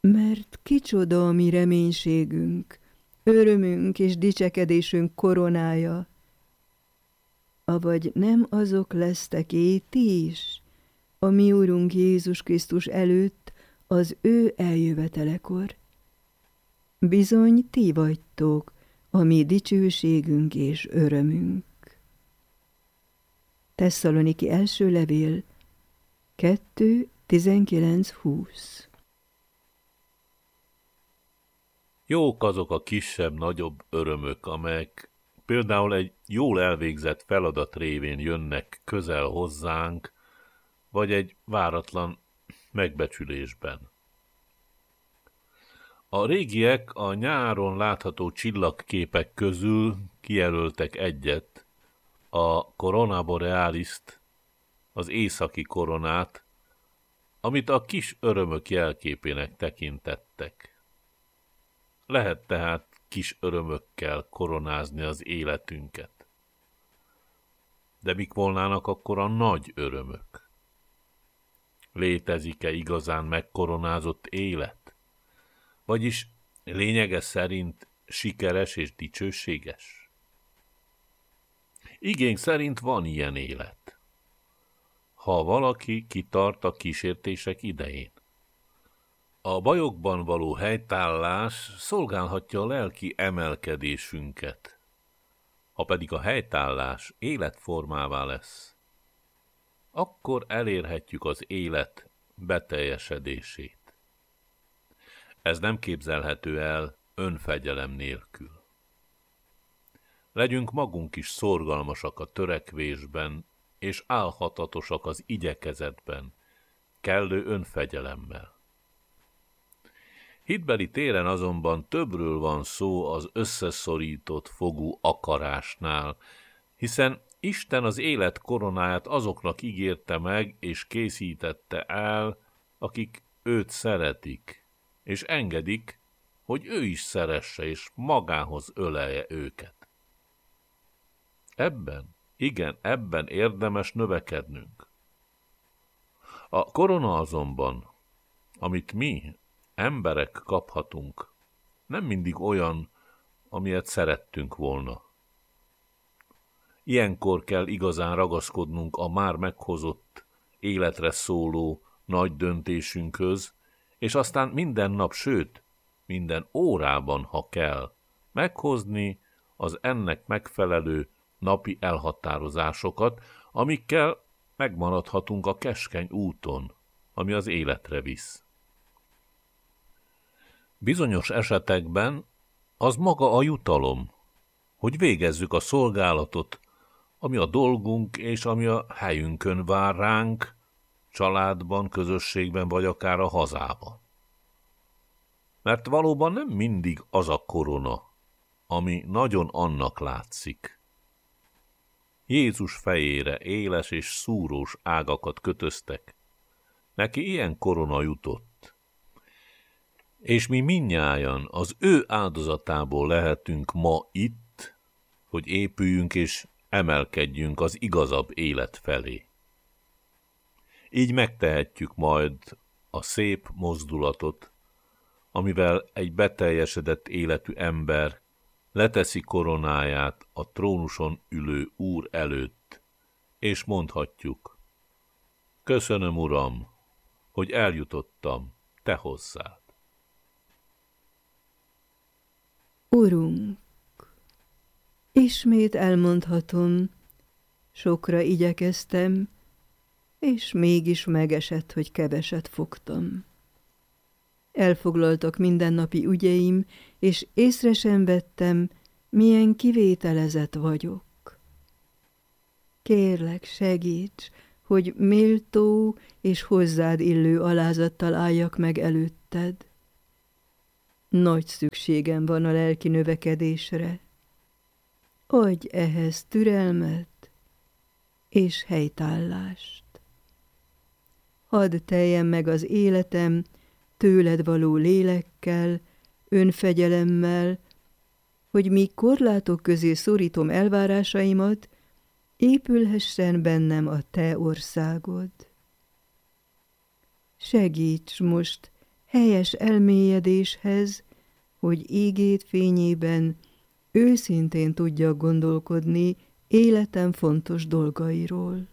Mert kicsoda a mi reménységünk, örömünk és dicsekedésünk koronája. Avagy nem azok lesztek ti is, a mi Urunk Jézus Krisztus előtt az ő eljövetelekor? Bizony ti vagytok a mi dicsőségünk és örömünk. Tesszaloniki első levél 2:19-20. Jók azok a kisebb-nagyobb örömök, amelyek például egy jól elvégzett feladat révén jönnek közel hozzánk, vagy egy váratlan megbecsülésben. A régiek a nyáron látható csillagképek közül kijelöltek egyet, a Corona Borealist, az északi koronát, amit a kis örömök jelképének tekintettek. Lehet tehát kis örömökkel koronázni az életünket. De mik volnának akkor a nagy örömök? Létezik-e igazán megkoronázott élet? Vagyis lényege szerint sikeres és dicsőséges? Igény szerint van ilyen élet, ha valaki kitart a kísértések idején. A bajokban való helytállás szolgálhatja a lelki emelkedésünket, ha pedig a helytállás életformává lesz, akkor elérhetjük az élet beteljesedését. Ez nem képzelhető el önfegyelem nélkül. Legyünk magunk is szorgalmasak a törekvésben, és álhatatosak az igyekezetben, kellő önfegyelemmel. Hitbeli téren azonban többről van szó az összeszorított fogú akarásnál, hiszen Isten az élet koronáját azoknak ígérte meg és készítette el, akik őt szeretik, és engedik, hogy ő is szeresse és magához ölelje őket. Ebben érdemes növekednünk. A korona azonban, amit mi, emberek kaphatunk, nem mindig olyan, amilyet szerettünk volna. Ilyenkor kell igazán ragaszkodnunk a már meghozott, életre szóló nagy döntésünkhöz, és aztán minden nap, sőt, minden órában, ha kell, meghozni az ennek megfelelő napi elhatározásokat, amikkel megmaradhatunk a keskeny úton, ami az életre visz. Bizonyos esetekben az maga a jutalom, hogy végezzük a szolgálatot, ami a dolgunk és ami a helyünkön vár ránk, családban, közösségben vagy akár a hazában. Mert valóban nem mindig az a korona, ami nagyon annak látszik. Jézus fejére éles és szúrós ágakat kötöztek. Neki ilyen korona jutott. És mi mindnyájan az ő áldozatából lehetünk ma itt, hogy épüljünk és emelkedjünk az igazabb élet felé. Így megtehetjük majd a szép mozdulatot, amivel egy beteljesedett életű ember leteszi koronáját a trónuson ülő Úr előtt, és mondhatjuk: köszönöm, Uram, hogy eljutottam te hozzád. Urunk, ismét elmondhatom, sokra igyekeztem, és mégis megesett, hogy keveset fogtam. Elfoglaltak mindennapi ügyeim, és észre sem vettem, milyen kivételezett vagyok. Kérlek, segíts, hogy méltó és hozzád illő alázattal álljak meg előtted. Nagy szükségem van a lelki növekedésre. Adj ehhez türelmet és helytállást. Hadd teljen meg az életem tőled való lélekkel, önfegyelemmel, hogy míg korlátok közé szorítom elvárásaimat, épülhessen bennem a te országod. Segíts most helyes elmélyedéshez, hogy ígét fényében őszintén tudjak gondolkodni életem fontos dolgairól.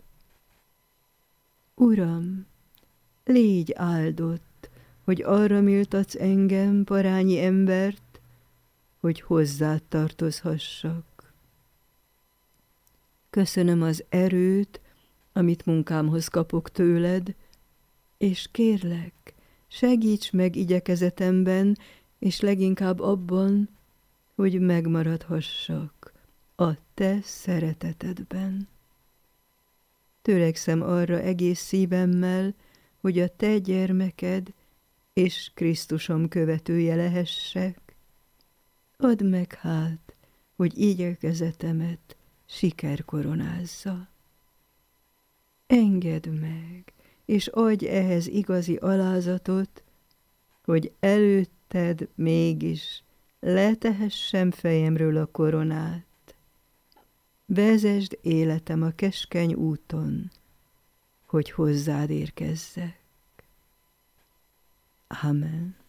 Uram, légy áldott, hogy arra méltatsz engem, parányi embert, hogy hozzád tartozhassak. Köszönöm az erőt, amit munkámhoz kapok tőled, és kérlek, segíts meg igyekezetemben, és leginkább abban, hogy megmaradhassak a te szeretetedben. Törekszem arra egész szívemmel, hogy a te gyermeked és Krisztusom követője lehessek. Add meg hát, hogy igyekezetemet siker koronázza. Engedd meg, és adj ehhez igazi alázatot, hogy előtted mégis letehessem fejemről a koronát. Vezesd életem a keskeny úton, hogy hozzád érkezzek. Amen.